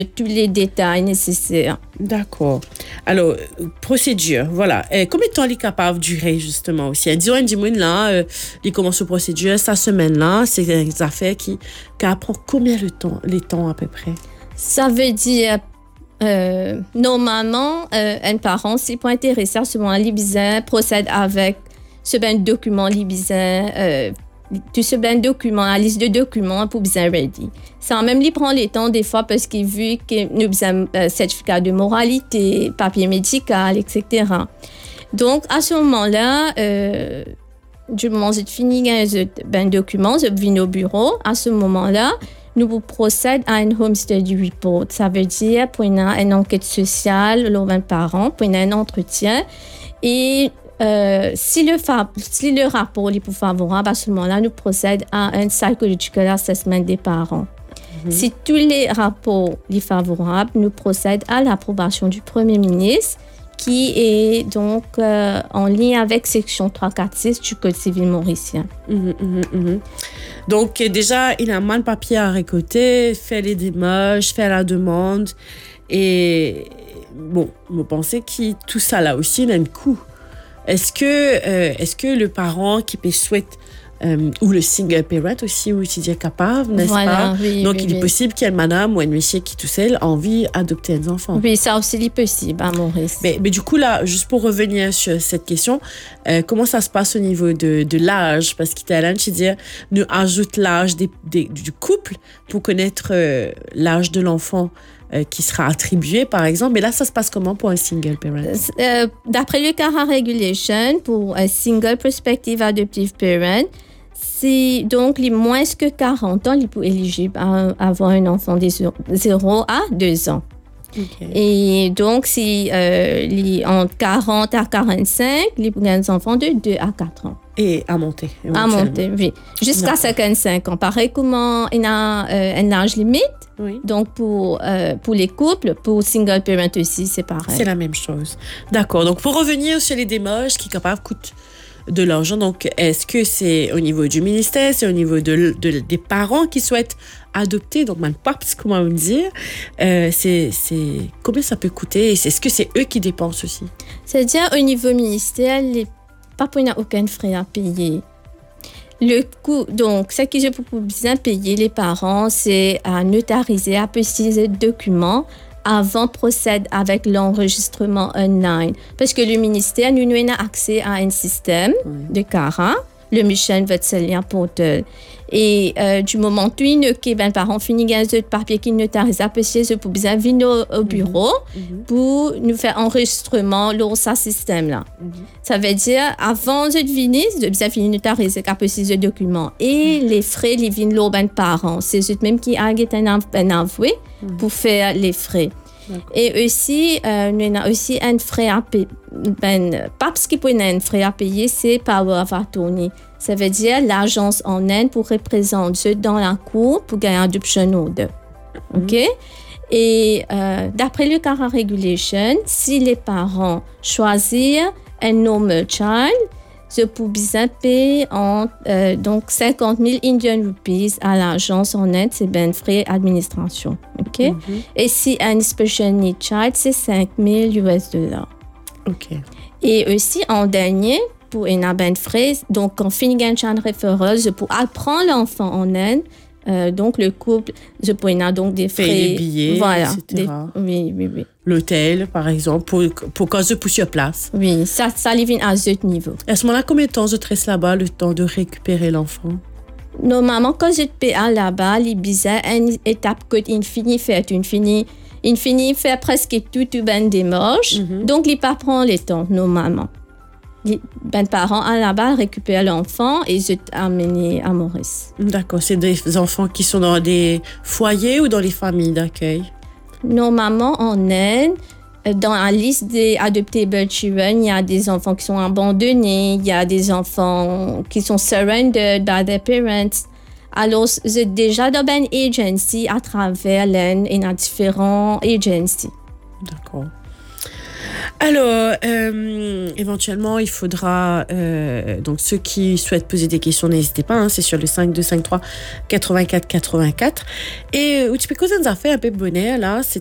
tous les détails nécessaires. D'accord. Alors, procédure, voilà. Combien de temps il est capable de durer, justement, aussi? Disons, un dimanche, là, il commence la procédure, cette semaine-là, c'est des affaires qui prennent combien les temps à peu près? Ça veut dire, normalement, un parent, s'il peut intéresser à ce moment, l'Ibizin procède avec ce document l'Ibizin, tout ce document, la liste de documents pour bien ready. Ça même lui prend le temps des fois parce qu'il vu que nous avons certificat de moralité, papier médical, etc. Donc à ce moment-là, du moment où j'ai fini un document, je viens au bureau. À ce moment-là, nous procédons à un home study report. Ça veut dire pour une enquête sociale, le parent, pour un entretien et si le rapport est favorable, à ce moment-là, nous procédons à un psychological assessment des parents. Si tous les rapports sont favorables, nous procédons à l'approbation du Premier ministre, qui est donc en lien avec section 346 du Code civil mauricien. Donc, déjà, il a mal de papier à récolter, fait les démarches, fait la demande. Et bon, vous pensez que tout ça là aussi, il a un coût. Est-ce que le parent qui peut souhaiter ou le single parent aussi, ou étudier capable, n'est-ce pas? Oui, donc, oui, il est possible qu'il y ait une madame ou un monsieur qui, tout seul, a envie d'adopter un enfant. Oui, ça aussi, il est possible, à Maurice. Mais du coup, là, juste pour revenir sur cette question, comment ça se passe au niveau de l'âge? Parce qu'il t'a l'air de dire, nous ajoute l'âge du couple pour connaître l'âge de l'enfant qui sera attribué, par exemple. Mais là, ça se passe comment pour un single parent? D'après le CARA Regulation, pour un single prospective adoptive parent, c'est donc les moins que 40 ans, il est éligible à avoir un enfant de 0 à 2 ans. Okay. Et donc, si entre 40 à 45, les enfants de 2 à 4 ans. Et à monter. À monter, oui. Jusqu'à 55 ans. Pareil, comment il y a un âge limite. Oui. Donc, pour les couples, pour single parent aussi, c'est pareil. C'est la même chose. D'accord. Donc, pour revenir sur les démarches qui, capable, coûtent de l'argent, donc, est-ce que c'est au niveau du ministère, c'est au niveau des parents qui souhaitent adopter, donc, même pas, comment me dire, c'est combien ça peut coûter? Est-ce que c'est eux qui dépensent aussi? C'est-à-dire, au niveau ministère, les papas n'ont aucun frais à payer. Le coût, donc, ce que je peux bien payer les parents, c'est à notariser, à préciser le document avant procède avec l'enregistrement online. Parce que le ministère, nous avons accès à un système de CARA, le Mission Vetselia Portal. Et du moment où les parents finissent le papier qui notarise, après je peux bien venir au bureau pour nous faire enregistrement dans ce système-là. Ça veut dire, avant de venir, je bien finir notariser après le document. Et les frais, ils viennent aux parents. C'est eux même qui a un avoué pour faire les frais. Et aussi, nous avons aussi un frais à payer. Parce qu'il peut y avoir un frais à payer, c'est Power of Attorney. Ça veut dire l'agence en Inde pour représenter dans la cour pour gagner adoption order. OK? Et d'après le CARA Regulation, si les parents choisissent un normal child, je peux bien payer donc 50 000 Indian rupees à l'agence en Inde, c'est ben frais d'administration. OK? Et si un special need child, c'est 5 000 US dollars. OK. Et aussi, en dernier, pour une ben frais, donc quand finit un child referral, je peux apprendre l'enfant en Inde. Donc le couple, je peux donc des frais, payer les billets, voilà, etc. Oui. L'hôtel, par exemple, pour quand je pousse sur place. Oui, ça vient à ce niveau. À ce moment-là, combien de temps je reste là-bas, le temps de récupérer l'enfant? Normalement, quand je paye là-bas, les bizarres, une étape que infini fait, infini fait presque tout ben démarche. Donc, les parents prennent le temps, normalement. Les parents là-bas récupèrent l'enfant et je l'amène à Maurice. D'accord. C'est des enfants qui sont dans des foyers ou dans les familles d'accueil? Normalement, en Inde, dans la liste des adoptable children, il y a des enfants qui sont abandonnés, il y a des enfants qui sont surrendered by their parents. Alors, j'ai déjà dans une agency à travers l'Inde et dans différentes agencies. D'accord. Alors, éventuellement, il faudra... donc, ceux qui souhaitent poser des questions, n'hésitez pas. Hein, c'est sur le 5253 84 84. Et tu peux causer une affaire un peu bonnet, là. C'est